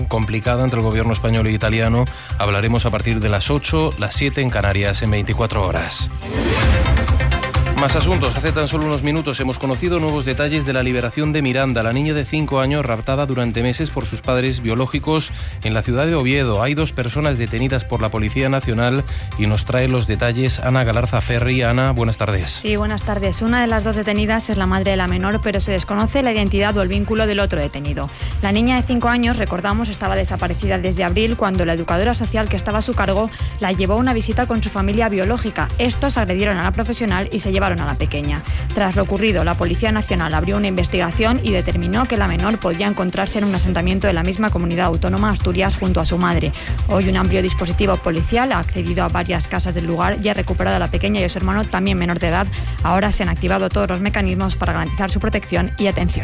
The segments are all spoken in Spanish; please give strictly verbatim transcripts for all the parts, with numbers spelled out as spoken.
complicada entre el gobierno español e italiano. Hablaremos a partir de las ocho, las siete en Canarias, en veinticuatro horas. Más asuntos. Hace tan solo unos minutos hemos conocido nuevos detalles de la liberación de Miranda, la niña de cinco años raptada durante meses por sus padres biológicos en la ciudad de Oviedo. Hay dos personas detenidas por la Policía Nacional y nos trae los detalles Ana Galarza Ferri. Ana, buenas tardes. Sí, buenas tardes. Una de las dos detenidas es la madre de la menor, pero se desconoce la identidad o el vínculo del otro detenido. La niña de cinco años, recordamos, estaba desaparecida desde abril cuando la educadora social que estaba a su cargo la llevó a una visita con su familia biológica. Estos agredieron a la profesional y se llevaron a la pequeña. Tras lo ocurrido, la Policía Nacional abrió una investigación y determinó que la menor podía encontrarse en un asentamiento de la misma comunidad autónoma Asturias junto a su madre. Hoy un amplio dispositivo policial ha accedido a varias casas del lugar y ha recuperado a la pequeña y a su hermano, también menor de edad. Ahora se han activado todos los mecanismos para garantizar su protección y atención.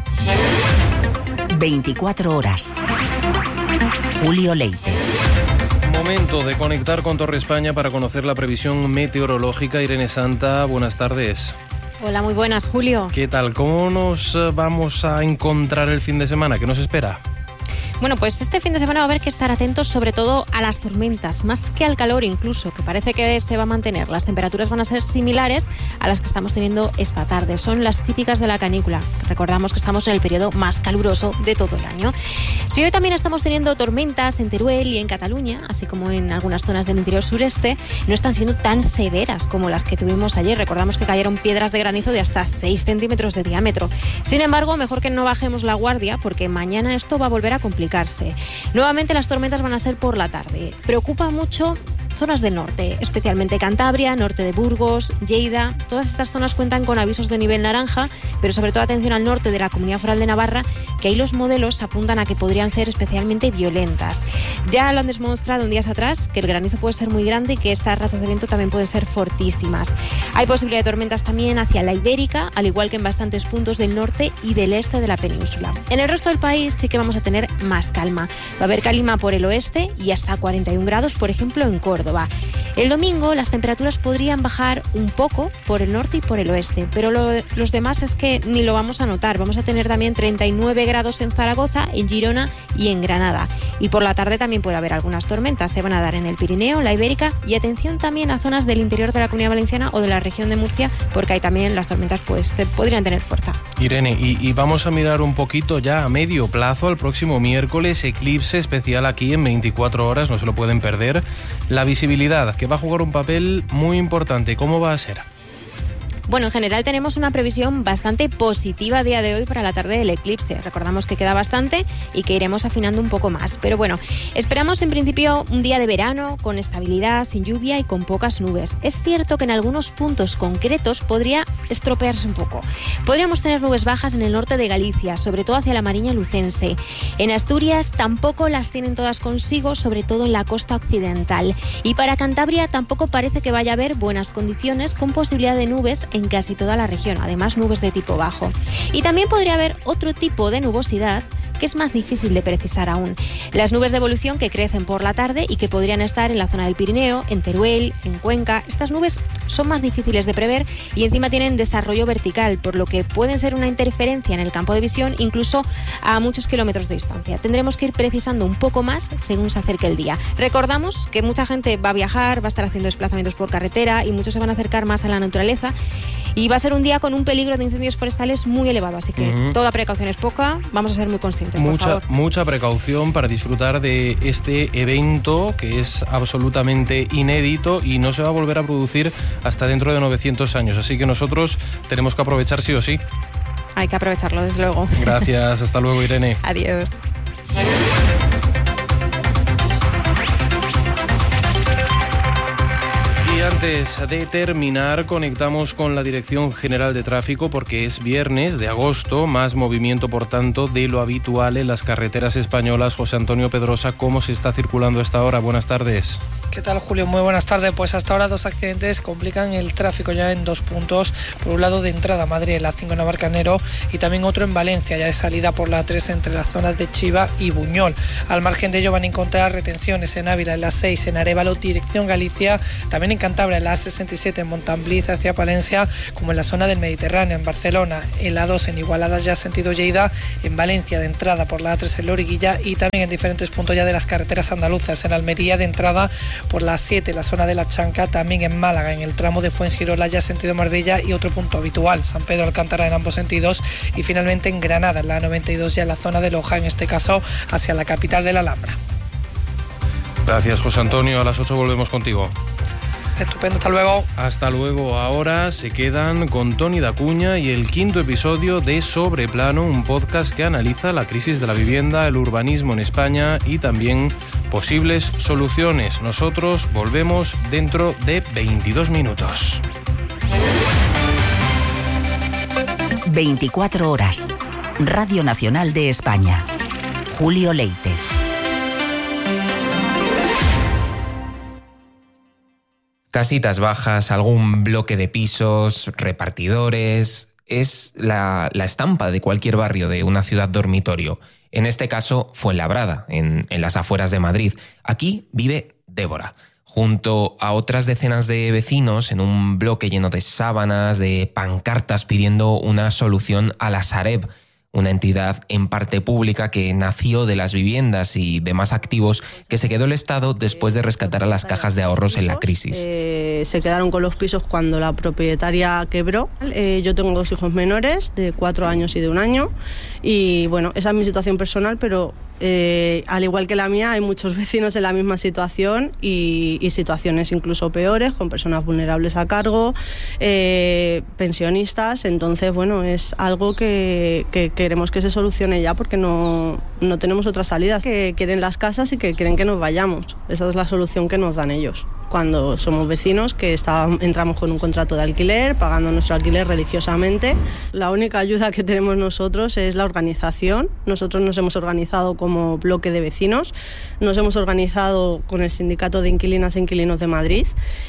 veinticuatro horas. Julio Leite. Momento de conectar con Torre España para conocer la previsión meteorológica. Irene Santa, buenas tardes. Hola, muy buenas, Julio. ¿Qué tal? ¿Cómo nos vamos a encontrar el fin de semana? ¿Qué nos espera? Bueno, pues este fin de semana va a haber que estar atentos sobre todo a las tormentas, más que al calor incluso, que parece que se va a mantener. Las temperaturas van a ser similares a las que estamos teniendo esta tarde. Son las típicas de la canícula. Recordamos que estamos en el periodo más caluroso de todo el año. Si hoy también estamos teniendo tormentas en Teruel y en Cataluña, así como en algunas zonas del interior sureste, no están siendo tan severas como las que tuvimos ayer. Recordamos que cayeron piedras de granizo de hasta seis centímetros de diámetro. Sin embargo, mejor que no bajemos la guardia, porque mañana esto va a volver a complicar. Nuevamente las tormentas van a ser por la tarde. Preocupa mucho zonas del norte, especialmente Cantabria, norte de Burgos, Lleida. Todas estas zonas cuentan con avisos de nivel naranja, pero sobre todo atención al norte de la Comunidad Foral de Navarra, que ahí los modelos apuntan a que podrían ser especialmente violentas. Ya lo han demostrado en días atrás, que el granizo puede ser muy grande y que estas rachas de viento también pueden ser fortísimas. Hay posibilidad de tormentas también hacia la Ibérica, al igual que en bastantes puntos del norte y del este de la península. En el resto del país sí que vamos a tener más calma. Va a haber calima por el oeste y hasta cuarenta y un grados, por ejemplo, en Córdoba. El domingo las temperaturas podrían bajar un poco por el norte y por el oeste, pero lo, los demás es que ni lo vamos a notar. Vamos a tener también treinta y nueve grados en Zaragoza, en Girona y en Granada. Y por la tarde también puede haber algunas tormentas. Se van a dar en el Pirineo, la Ibérica y atención también a zonas del interior de la Comunidad Valenciana o de la región de Murcia, porque ahí también las tormentas pues, te, podrían tener fuerza. Irene, y, y vamos a mirar un poquito ya a medio plazo al próximo miércoles, eclipse especial aquí en veinticuatro horas, no se lo pueden perder. La visibilidad, que va a jugar un papel muy importante. ¿Cómo va a ser? Bueno, en general tenemos una previsión bastante positiva a día de hoy para la tarde del eclipse. Recordamos que queda bastante y que iremos afinando un poco más. Pero bueno, esperamos en principio un día de verano con estabilidad, sin lluvia y con pocas nubes. Es cierto que en algunos puntos concretos podría estropearse un poco. Podríamos tener nubes bajas en el norte de Galicia, sobre todo hacia la Mariña Lucense. En Asturias tampoco las tienen todas consigo, sobre todo en la costa occidental. Y para Cantabria tampoco parece que vaya a haber buenas condiciones, con posibilidad de nubes en casi toda la región, además nubes de tipo bajo. Y también podría haber otro tipo de nubosidad que es más difícil de precisar aún. Las nubes de evolución que crecen por la tarde y que podrían estar en la zona del Pirineo, en Teruel, en Cuenca. Estas nubes son más difíciles de prever y encima tienen desarrollo vertical, por lo que pueden ser una interferencia en el campo de visión incluso a muchos kilómetros de distancia. Tendremos que ir precisando un poco más según se acerque el día. Recordamos que mucha gente va a viajar, va a estar haciendo desplazamientos por carretera y muchos se van a acercar más a la naturaleza y va a ser un día con un peligro de incendios forestales muy elevado, así que uh-huh. toda precaución es poca, vamos a ser muy conscientes. Mucha, mucha precaución para disfrutar de este evento que es absolutamente inédito y no se va a volver a producir hasta dentro de novecientos años. Así que nosotros tenemos que aprovechar sí o sí. Hay que aprovecharlo, desde luego. Gracias, hasta luego, Irene. Adiós. Antes de terminar, conectamos con la Dirección General de Tráfico porque es viernes de agosto, más movimiento, por tanto, de lo habitual en las carreteras españolas. José Antonio Pedrosa, ¿cómo se está circulando a esta hora? Buenas tardes. ¿Qué tal, Julio? Muy buenas tardes. Pues hasta ahora dos accidentes complican el tráfico ya en dos puntos. Por un lado, de entrada a Madrid, la cinco en Navalcarnero, y también otro en Valencia, ya de salida por la tres entre las zonas de Chiva y Buñol. Al margen de ello van a encontrar retenciones en Ávila, en la seis, en Arévalo, dirección Galicia, también en Cantabria Cantabria, en la A sesenta y siete en Montambliz hacia Palencia, como en la zona del Mediterráneo, en Barcelona, en la dos en Igualada ya sentido Lleida, en Valencia de entrada por la A tres en Loriguilla y también en diferentes puntos ya de las carreteras andaluzas, en Almería de entrada por la siete, la zona de la Chanca, también en Málaga, en el tramo de Fuengirola ya sentido Marbella y otro punto habitual, San Pedro Alcántara en ambos sentidos, y finalmente en Granada, en la A noventa y dos ya en la zona de Loja, en este caso hacia la capital de la Alhambra. Gracias, José Antonio. A las ocho volvemos contigo. Estupendo, hasta luego. Hasta luego. Ahora se quedan con Toni Dacuña y el quinto episodio de Sobreplano, un podcast que analiza la crisis de la vivienda, el urbanismo en España y también posibles soluciones. Nosotros volvemos dentro de veintidós minutos. veinticuatro horas. Radio Nacional de España. Julio Leite. Casitas bajas, algún bloque de pisos, repartidores... Es la, la estampa de cualquier barrio de una ciudad dormitorio. En este caso, Fuenlabrada, en, en las afueras de Madrid. Aquí vive Débora, junto a otras decenas de vecinos en un bloque lleno de sábanas, de pancartas pidiendo una solución a la Sareb, una entidad en parte pública que nació de las viviendas y demás activos que se quedó el Estado después de rescatar a las cajas de ahorros en la crisis. Eh, se quedaron con los pisos cuando la propietaria quebró. Eh, yo tengo dos hijos menores, de cuatro años y de un año, y bueno, esa es mi situación personal, pero eh, al igual que la mía, hay muchos vecinos en la misma situación y, y situaciones incluso peores, con personas vulnerables a cargo, eh, pensionistas. Entonces, bueno, es algo que, que, que queremos que se solucione ya, porque no, no tenemos otras salidas, que quieren las casas y que quieren que nos vayamos. Esa es la solución que nos dan ellos. Cuando somos vecinos, que está, entramos con un contrato de alquiler, pagando nuestro alquiler religiosamente. La única ayuda que tenemos nosotros es la organización. Nosotros nos hemos organizado como bloque de vecinos, nos hemos organizado con el Sindicato de Inquilinas e Inquilinos de Madrid,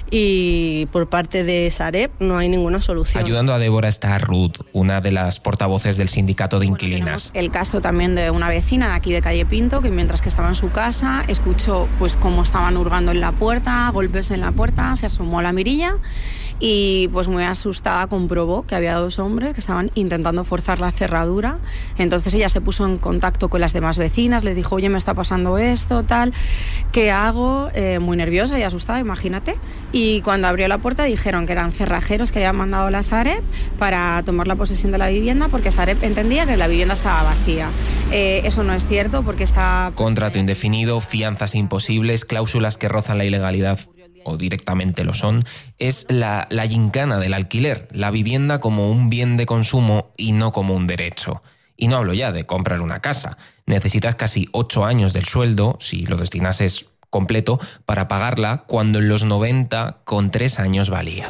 y por parte de Sareb no hay ninguna solución. Ayudando a Débora está Ruth, una de las portavoces del Sindicato de Inquilinas. Bueno, el caso también de una vecina de aquí de Calle Pinto, que mientras que estaba en su casa escuchó pues cómo estaban hurgando en la puerta, golpes en la puerta, se asomó a la mirilla y pues muy asustada comprobó que había dos hombres que estaban intentando forzar la cerradura. Entonces ella se puso en contacto con las demás vecinas, les dijo: oye, me está pasando esto, tal, ¿qué hago? Eh, muy nerviosa y asustada, imagínate. Y cuando abrió la puerta dijeron que eran cerrajeros que habían mandado la Sareb para tomar la posesión de la vivienda, porque Sareb entendía que la vivienda estaba vacía. Eh, eso no es cierto, porque está... Contrato indefinido, fianzas imposibles, cláusulas que rozan la ilegalidad o directamente lo son. Es la, la gincana del alquiler, la vivienda como un bien de consumo y no como un derecho. Y no hablo ya de comprar una casa. Necesitas casi ocho años del sueldo, si lo destinases completo, para pagarla, cuando en los noventa con tres años valía.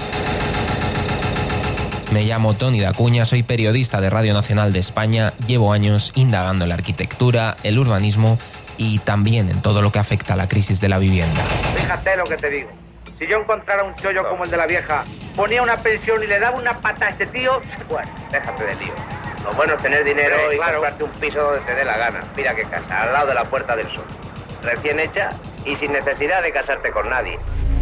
Me llamo Toni Dacuña, soy periodista de Radio Nacional de España, llevo años indagando en la arquitectura, el urbanismo y también en todo lo que afecta a la crisis de la vivienda. Fíjate lo que te digo. Si yo encontrara un chollo como el de la vieja, ponía una pensión y le daba una pata a este tío, bueno, déjate de lío. Lo bueno es tener dinero sí, y claro, comprarte un piso donde te dé la gana. Mira qué casa, al lado de la Puerta del Sol. Recién hecha y sin necesidad de casarte con nadie.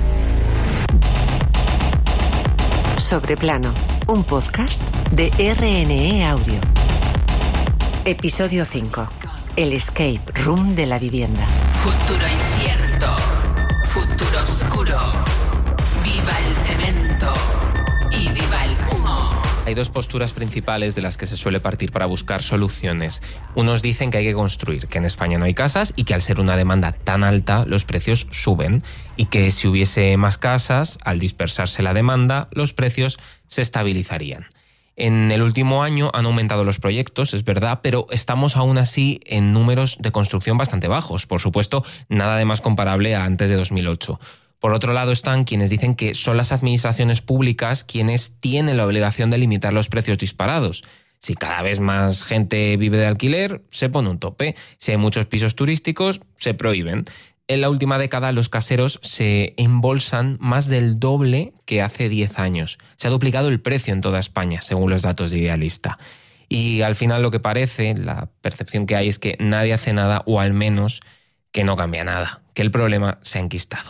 Sobreplano, un podcast de R N E Audio. Episodio cinco. El escape room de la vivienda. Futuro incierto, futuro oscuro, viva el cemento y viva el humo. Hay dos posturas principales de las que se suele partir para buscar soluciones. Unos dicen que hay que construir, que en España no hay casas y que al ser una demanda tan alta los precios suben, y que si hubiese más casas, al dispersarse la demanda, los precios se estabilizarían. En el último año han aumentado los proyectos, es verdad, pero estamos aún así en números de construcción bastante bajos. Por supuesto, nada de más comparable a antes de dos mil ocho. Por otro lado están quienes dicen que son las administraciones públicas quienes tienen la obligación de limitar los precios disparados. Si cada vez más gente vive de alquiler, se pone un tope. Si hay muchos pisos turísticos, se prohíben. En la última década los caseros se embolsan más del doble que hace diez años. Se ha duplicado el precio en toda España, según los datos de Idealista. Y al final lo que parece, la percepción que hay es que nadie hace nada, o al menos que no cambia nada, que el problema se ha enquistado.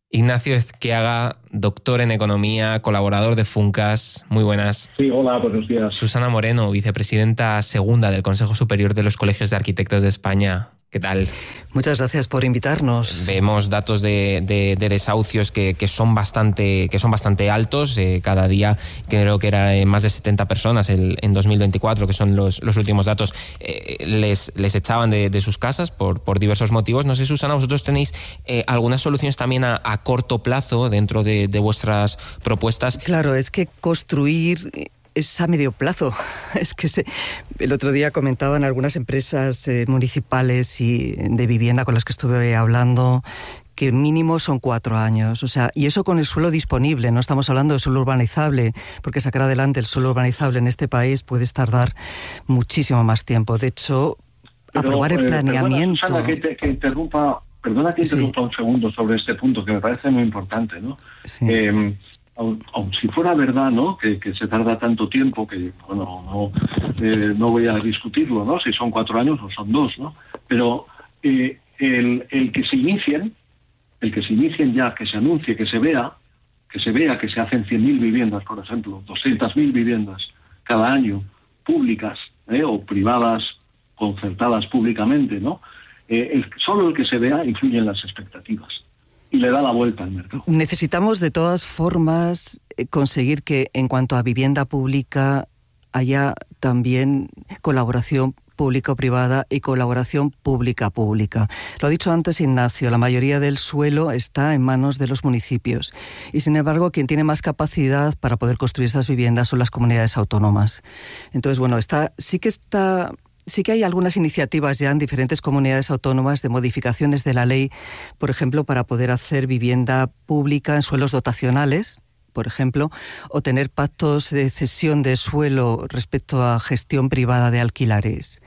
Ignacio Ezqueaga, doctor en Economía, colaborador de Funcas. Muy buenas. Sí, hola, buenos días. Susana Moreno, vicepresidenta segunda del Consejo Superior de los Colegios de Arquitectos de España. ¿Qué tal? Muchas gracias por invitarnos. Vemos datos de, de, de desahucios que, que, son bastante, que son bastante altos. Eh, cada día creo que era más de setenta personas el, en dos mil veinticuatro, que son los, los últimos datos, eh, les, les echaban de, de sus casas por, por diversos motivos. No sé, Susana, vosotros tenéis eh, algunas soluciones también a, a corto plazo dentro de, de vuestras propuestas. Claro, es que construir es a medio plazo. Es que se, el otro día comentaban algunas empresas eh, municipales y de vivienda con las que estuve hablando que mínimo son cuatro años. O sea, y eso con el suelo disponible, no estamos hablando de suelo urbanizable, porque sacar adelante el suelo urbanizable en este país puede tardar muchísimo más tiempo. De hecho, Pero, aprobar el planeamiento... Perdona, Susana, que, te, que interrumpa, perdona que interrumpa sí. un segundo sobre este punto, que me parece muy importante, ¿no? Sí. Eh, Aun, aun si fuera verdad, ¿no?, que, que se tarda tanto tiempo, que, bueno, no, eh, no voy a discutirlo, ¿no?, si son cuatro años o son dos, ¿no?, pero eh, el, el que se inicien, el que se inicien ya, que se anuncie, que se vea, que se vea que se hacen cien mil viviendas, por ejemplo, doscientas mil viviendas cada año, públicas, ¿eh?, o privadas, concertadas públicamente, ¿no?, eh, el, solo el que se vea influye en las expectativas. Y le da la vuelta al mercado. Necesitamos de todas formas conseguir que en cuanto a vivienda pública haya también colaboración público-privada y colaboración pública-pública. Lo ha dicho antes Ignacio, la mayoría del suelo está en manos de los municipios y sin embargo quien tiene más capacidad para poder construir esas viviendas son las comunidades autónomas. Entonces, bueno, está, sí que está... Sí que hay algunas iniciativas ya en diferentes comunidades autónomas de modificaciones de la ley, por ejemplo, para poder hacer vivienda pública en suelos dotacionales, por ejemplo, o tener pactos de cesión de suelo respecto a gestión privada de alquilares.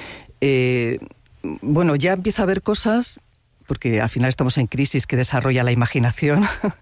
Eh, bueno, ya empieza a haber cosas, porque al final estamos en crisis, que desarrolla la imaginación.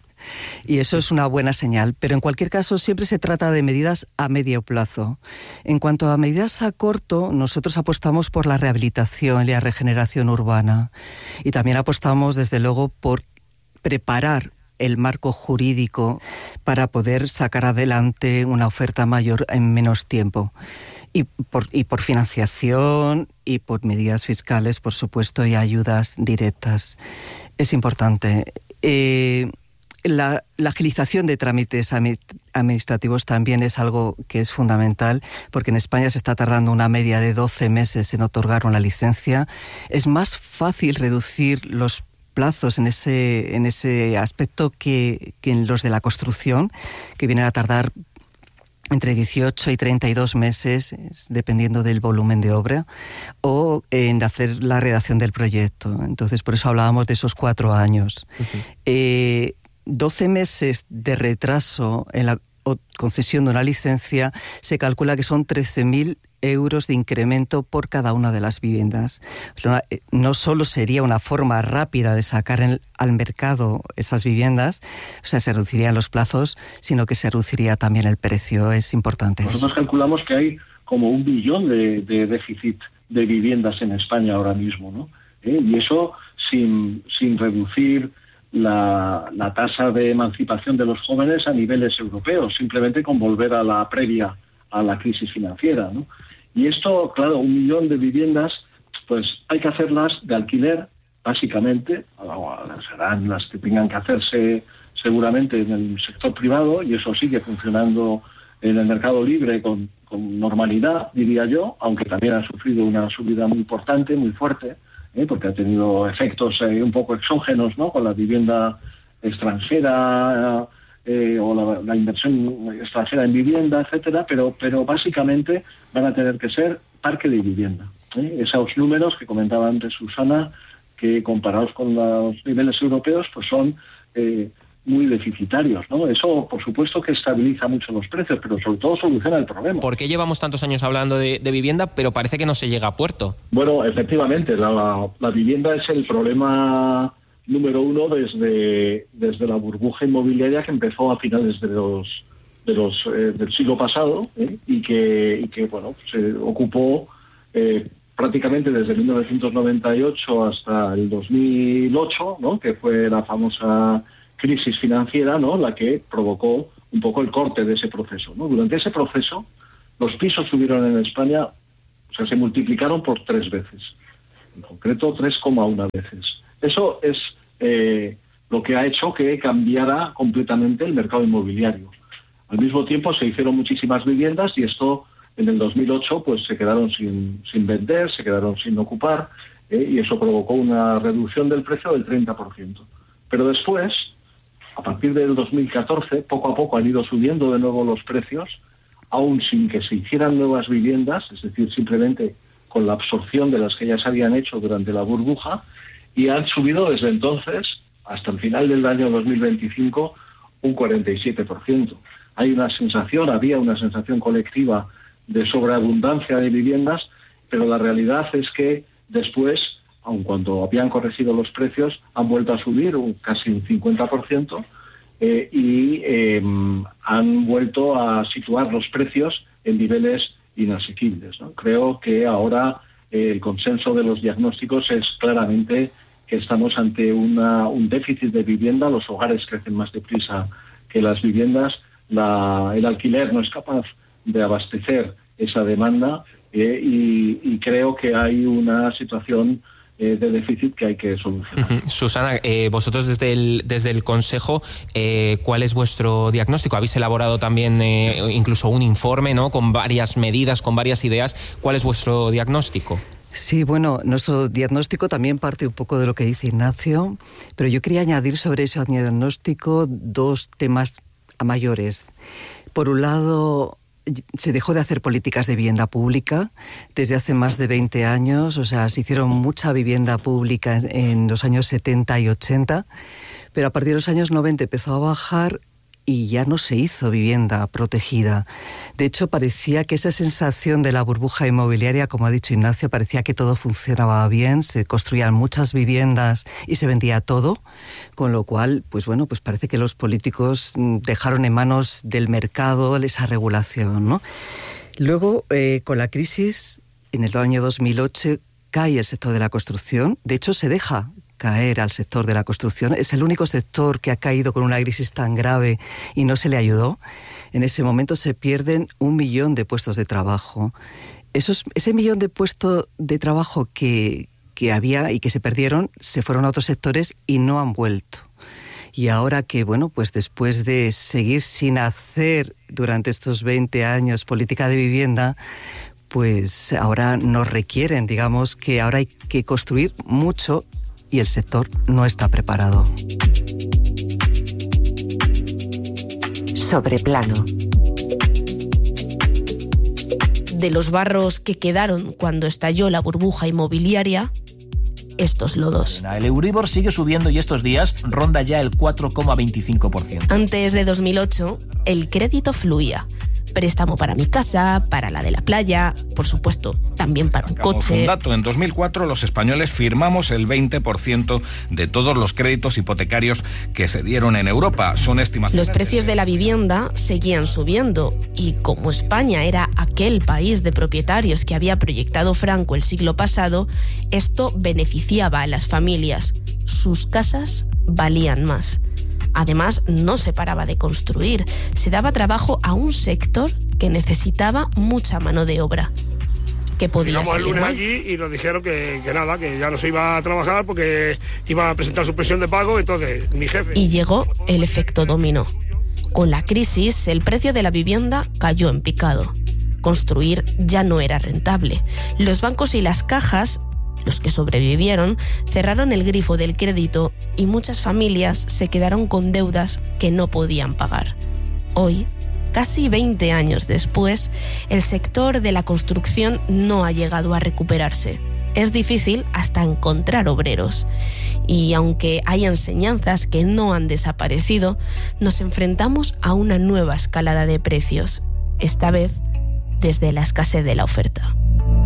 Y eso es una buena señal, pero en cualquier caso siempre se trata de medidas a medio plazo. En cuanto a medidas a corto, nosotros apostamos por la rehabilitación y la regeneración urbana y también apostamos desde luego por preparar el marco jurídico para poder sacar adelante una oferta mayor en menos tiempo. Y por, y por financiación y por medidas fiscales, por supuesto, y ayudas directas. Es importante. Eh, La, la agilización de trámites administrativos también es algo que es fundamental, porque en España se está tardando una media de doce meses en otorgar una licencia. Es más fácil reducir los plazos en ese, en ese aspecto que, que en los de la construcción, que vienen a tardar entre dieciocho y treinta y dos meses, dependiendo del volumen de obra, o en hacer la redacción del proyecto. Entonces, por eso hablábamos de esos cuatro años. Uh-huh. Eh, doce meses de retraso en la concesión de una licencia, se calcula que son trece mil euros de incremento por cada una de las viviendas. No solo sería una forma rápida de sacar en, al mercado esas viviendas, o sea, se reducirían los plazos, sino que se reduciría también el precio. Es importante. Nosotros calculamos que hay como un billón de, de déficit de viviendas en España ahora mismo, ¿no? ¿Eh? Y eso sin, sin reducir La, la tasa de emancipación de los jóvenes a niveles europeos, simplemente con volver a la previa a la crisis financiera, ¿no? Y esto, claro, un millón de viviendas, pues hay que hacerlas de alquiler, básicamente, serán las que tengan que hacerse seguramente en el sector privado, y eso sigue funcionando en el mercado libre con, con normalidad, diría yo, aunque también ha sufrido una subida muy importante, muy fuerte, ¿Eh? porque ha tenido efectos eh, un poco exógenos, ¿no?, con la vivienda extranjera eh, o la, la inversión extranjera en vivienda, etcétera, pero pero básicamente van a tener que ser parque de vivienda. ¿eh? Esos números que comentaba antes Susana, que comparados con los niveles europeos, pues son eh, muy deficitarios, ¿no? Eso, por supuesto, que estabiliza mucho los precios, pero sobre todo soluciona el problema. ¿Por qué llevamos tantos años hablando de, de vivienda, pero parece que no se llega a puerto? Bueno, efectivamente, la, la vivienda es el problema número uno desde, desde la burbuja inmobiliaria que empezó a finales de los, de los eh, del siglo pasado ¿eh? y que y que bueno se ocupó eh, prácticamente desde mil novecientos noventa y ocho hasta el dos mil ocho, ¿no?, que fue la famosa crisis financiera, ¿no?, la que provocó un poco el corte de ese proceso, ¿no? Durante ese proceso, los pisos subieron en España, o sea, se multiplicaron por tres veces. En concreto, tres coma uno veces. Eso es eh, lo que ha hecho que cambiara completamente el mercado inmobiliario. Al mismo tiempo, se hicieron muchísimas viviendas y esto, en el dos mil ocho, pues se quedaron sin, sin vender, se quedaron sin ocupar, eh, y eso provocó una reducción del precio del treinta por ciento. Pero después, a partir del dos mil catorce, poco a poco han ido subiendo de nuevo los precios, aún sin que se hicieran nuevas viviendas, es decir, simplemente con la absorción de las que ya se habían hecho durante la burbuja, y han subido desde entonces, hasta el final del año dos mil veinticinco, un cuarenta y siete por ciento. Hay una sensación, había una sensación colectiva de sobreabundancia de viviendas, pero la realidad es que después, aun cuando habían corregido los precios, han vuelto a subir un, casi un cincuenta por ciento, eh, y eh, han vuelto a situar los precios en niveles inasequibles, ¿no? Creo que ahora eh, el consenso de los diagnósticos es claramente que estamos ante una, un déficit de vivienda. Los hogares crecen más deprisa que las viviendas, la, el alquiler no es capaz de abastecer esa demanda, eh, y, y creo que hay una situación eh, de déficit que hay que solucionar. Uh-huh. Susana, eh, vosotros desde el, desde el Consejo, eh, ¿cuál es vuestro diagnóstico? Habéis elaborado también eh, incluso un informe, ¿no?, con varias medidas, con varias ideas. ¿Cuál es vuestro diagnóstico? Sí, bueno, nuestro diagnóstico también parte un poco de lo que dice Ignacio, pero yo quería añadir sobre ese diagnóstico dos temas mayores. Por un lado, se dejó de hacer políticas de vivienda pública desde hace más de veinte años, o sea, se hicieron mucha vivienda pública en los años setenta y ochenta, pero a partir de los años noventa empezó a bajar y ya no se hizo vivienda protegida. De hecho, parecía que esa sensación de la burbuja inmobiliaria, como ha dicho Ignacio, parecía que todo funcionaba bien, se construían muchas viviendas y se vendía todo, con lo cual, pues bueno, pues parece que los políticos dejaron en manos del mercado esa regulación, ¿no? Luego, eh, con la crisis, en el año dos mil ocho, cae el sector de la construcción. De hecho, se deja caer al sector de la construcción. Es el único sector que ha caído con una crisis tan grave y no se le ayudó. En ese momento se pierden un millón de puestos de trabajo. Esos, ese millón de puestos de trabajo que, que había y que se perdieron se fueron a otros sectores y no han vuelto. Y ahora que, bueno, pues después de seguir sin hacer durante estos veinte años política de vivienda, pues ahora nos requieren, digamos, que ahora hay que construir mucho y el sector no está preparado. Sobreplano. De los barros que quedaron cuando estalló la burbuja inmobiliaria, estos lodos. El Euribor sigue subiendo y estos días ronda ya el cuatro coma veinticinco por ciento. Antes de dos mil ocho, el crédito fluía. Préstamo para mi casa, para la de la playa, por supuesto, también para un coche. Un dato, en dos mil cuatro los españoles firmamos el veinte por ciento de todos los créditos hipotecarios que se dieron en Europa. Son estimaciones. Los precios de la vivienda seguían subiendo y como España era aquel país de propietarios que había proyectado Franco el siglo pasado, esto beneficiaba a las familias. Sus casas valían más. Además, no se paraba de construir. Se daba trabajo a un sector que necesitaba mucha mano de obra. ¿Qué podía Llegamos el salir lunes mal? allí y nos dijeron que, que nada, que ya no se iba a trabajar porque iban a presentar su presión de pago. Entonces, mi jefe... Y llegó el efecto dominó. Con la crisis, el precio de la vivienda cayó en picado. Construir ya no era rentable. Los bancos y las cajas, los que sobrevivieron, cerraron el grifo del crédito y muchas familias se quedaron con deudas que no podían pagar. Hoy, casi veinte años después, el sector de la construcción no ha llegado a recuperarse. Es difícil hasta encontrar obreros. Y aunque hay enseñanzas que no han desaparecido, nos enfrentamos a una nueva escalada de precios, esta vez desde la escasez de la oferta.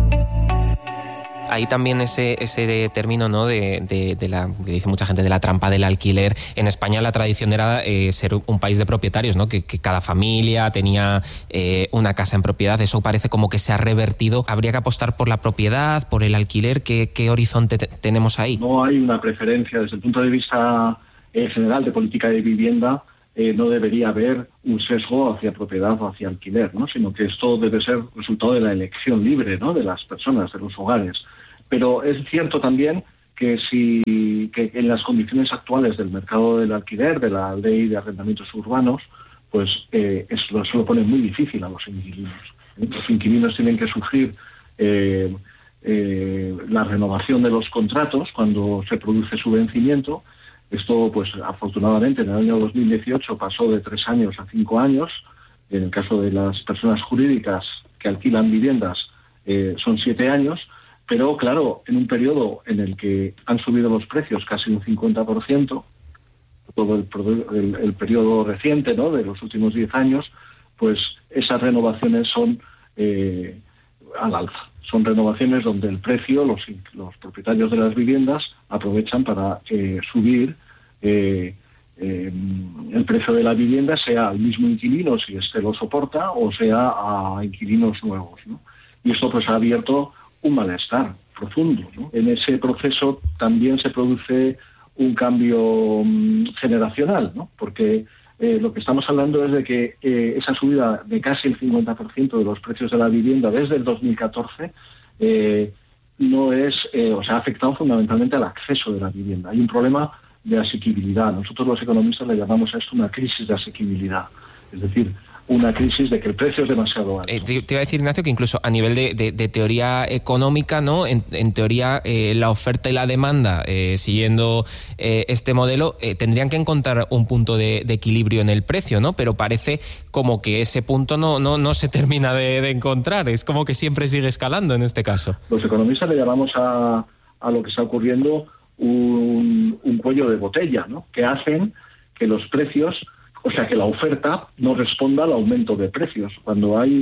Ahí también ese, ese término, ¿no?, de, de, de la que dice mucha gente, de la trampa del alquiler. En España la tradición era eh, ser un país de propietarios, ¿no?, que, que cada familia tenía eh, una casa en propiedad. Eso parece como que se ha revertido. ¿Habría que apostar por la propiedad, por el alquiler? ¿Qué, qué horizonte te, tenemos ahí? No hay una preferencia desde el punto de vista eh, general de política de vivienda, eh, no debería haber un sesgo hacia propiedad o hacia alquiler, ¿no? Sino que esto debe ser resultado de la elección libre, ¿no? De las personas, de los hogares. Pero es cierto también que si que en las condiciones actuales del mercado del alquiler, de la ley de arrendamientos urbanos, pues eh, eso, eso lo pone muy difícil a los inquilinos. Los inquilinos tienen que sufrir eh, eh, la renovación de los contratos cuando se produce su vencimiento. Esto, pues afortunadamente, en el año dos mil dieciocho pasó de tres años a cinco años. En el caso de las personas jurídicas que alquilan viviendas eh, son siete años. Pero, claro, en un periodo en el que han subido los precios casi un cincuenta por ciento, todo el, el, el periodo reciente, ¿no?, de los últimos diez años, pues esas renovaciones son eh, al alza. Son renovaciones donde el precio, los, los propietarios de las viviendas aprovechan para eh, subir eh, eh, el precio de la vivienda, sea al mismo inquilino, si éste lo soporta, o sea a inquilinos nuevos, ¿no? Y esto pues ha abierto un malestar profundo, ¿no? En ese proceso también se produce un cambio um, generacional, ¿no? Porque eh, lo que estamos hablando es de que eh, esa subida de casi el cincuenta por ciento de los precios de la vivienda desde el dos mil catorce eh, no es, eh, o sea, ha afectado fundamentalmente al acceso de la vivienda. Hay un problema de asequibilidad. Nosotros los economistas le llamamos a esto una crisis de asequibilidad. Es decir, una crisis de que el precio es demasiado alto. Eh, te, te iba a decir, Ignacio, que incluso a nivel de, de, de teoría económica, ¿no? En, en teoría, eh, la oferta y la demanda, eh, siguiendo eh, este modelo, eh, tendrían que encontrar un punto de, de equilibrio en el precio, ¿no? Pero parece como que ese punto no, no, no se termina de, de encontrar. Es como que siempre sigue escalando en este caso. Los economistas le llamamos a, a lo que está ocurriendo un, un cuello de botella, ¿no? Que hacen que los precios... O sea, que la oferta no responda al aumento de precios. Cuando hay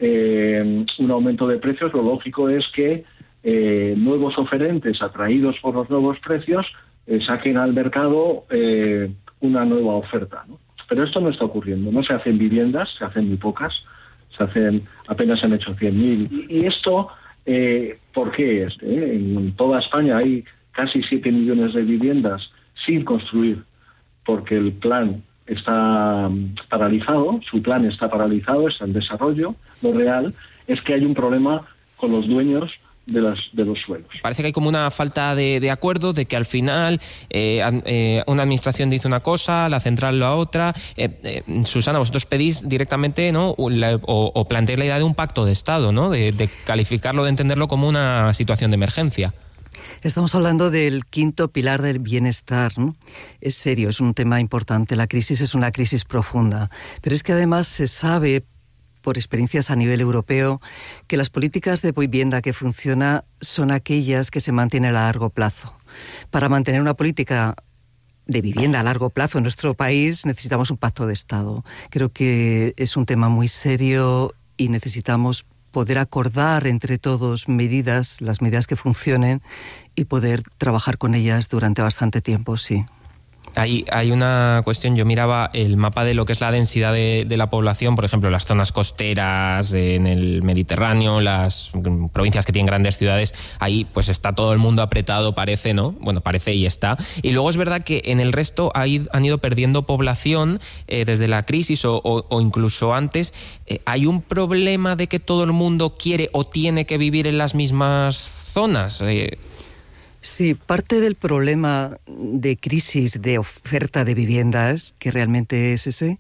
eh, un aumento de precios, lo lógico es que eh, nuevos oferentes atraídos por los nuevos precios eh, saquen al mercado eh, una nueva oferta, ¿no? Pero esto no está ocurriendo. No se hacen viviendas, se hacen muy pocas, se hacen apenas se han hecho cien mil. Y, y esto, eh, ¿por qué es? Eh? En toda España hay casi siete millones de viviendas sin construir, porque el plan está paralizado, su plan está paralizado, está en desarrollo. Lo real es que hay un problema con los dueños de, las, de los suelos. Parece que hay como una falta de, de acuerdo, de que al final eh, eh, una administración dice una cosa, la central la otra. Eh, eh, Susana, vosotros pedís directamente, ¿no?, la, o, o planteáis la idea de un pacto de Estado, ¿no?, de, de calificarlo, de entenderlo como una situación de emergencia. Estamos hablando del quinto pilar del bienestar, ¿no? Es serio, es un tema importante. La crisis es una crisis profunda. Pero es que además se sabe, por experiencias a nivel europeo, que las políticas de vivienda que funcionan son aquellas que se mantienen a largo plazo. Para mantener una política de vivienda a largo plazo en nuestro país necesitamos un pacto de Estado. Creo que es un tema muy serio y necesitamos poder acordar entre todos medidas, las medidas que funcionen, y poder trabajar con ellas durante bastante tiempo, sí. Hay, hay una cuestión, yo miraba el mapa de lo que es la densidad de, de la población, por ejemplo, las zonas costeras en el Mediterráneo, las provincias que tienen grandes ciudades, ahí pues está todo el mundo apretado, parece, ¿no? Bueno, parece y está. Y luego es verdad que en el resto hay, han ido perdiendo población eh, desde la crisis o, o, o incluso antes. Eh, ¿Hay un problema de que todo el mundo quiere o tiene que vivir en las mismas zonas? Eh, Sí, parte del problema de crisis de oferta de viviendas, que realmente es ese,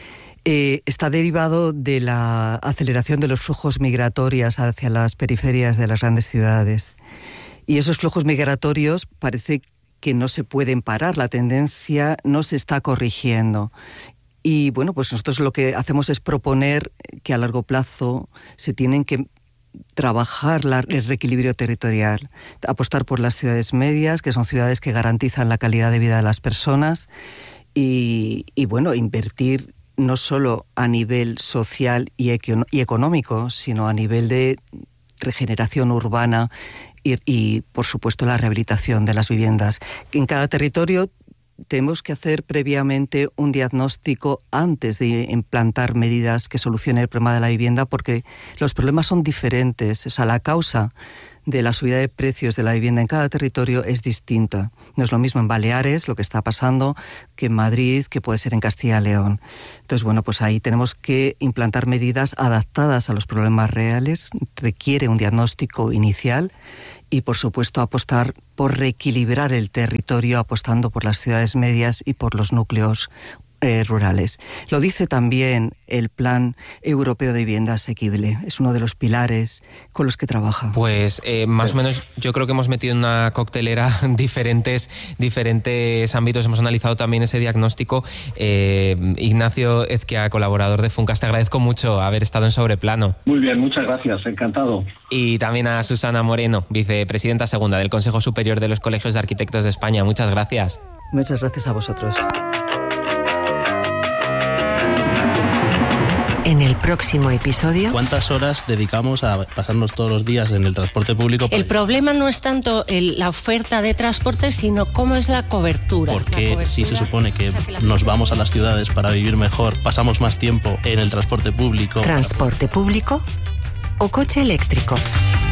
eh, está derivado de la aceleración de los flujos migratorios hacia las periferias de las grandes ciudades. Y esos flujos migratorios parece que no se pueden parar, la tendencia no se está corrigiendo. Y bueno, pues nosotros lo que hacemos es proponer que a largo plazo se tienen que trabajar la, el reequilibrio territorial, apostar por las ciudades medias, que son ciudades que garantizan la calidad de vida de las personas, y, y bueno, invertir no solo a nivel social y, eco, y económico, sino a nivel de regeneración urbana y, y, por supuesto, la rehabilitación de las viviendas. En cada territorio tenemos que hacer previamente un diagnóstico antes de implantar medidas que solucionen el problema de la vivienda, porque los problemas son diferentes. O sea, la causa de la subida de precios de la vivienda en cada territorio es distinta. No es lo mismo en Baleares, lo que está pasando, que en Madrid, que puede ser en Castilla y León. Entonces, bueno, pues ahí tenemos que implantar medidas adaptadas a los problemas reales, requiere un diagnóstico inicial y, por supuesto, apostar por reequilibrar el territorio, apostando por las ciudades medias y por los núcleos Eh, rurales. Lo dice también el Plan Europeo de Vivienda Asequible. Es uno de los pilares con los que trabaja. Pues eh, más o menos yo creo que hemos metido en una coctelera diferentes, diferentes ámbitos. Hemos analizado también ese diagnóstico. Eh, Ignacio Ezquia, colaborador de Funcas, te agradezco mucho haber estado en Sobreplano. Muy bien, muchas gracias, encantado. Y también a Susana Moreno, vicepresidenta segunda del Consejo Superior de los Colegios de Arquitectos de España. Muchas gracias. Muchas gracias a vosotros. En el próximo episodio... ¿Cuántas horas dedicamos a pasarnos todos los días en el transporte público? El problema no es tanto el, la oferta de transporte, sino cómo es la cobertura. Porque si se supone que, o sea, que la... nos vamos a las ciudades para vivir mejor, pasamos más tiempo en el transporte público. ¿Transporte público o coche eléctrico?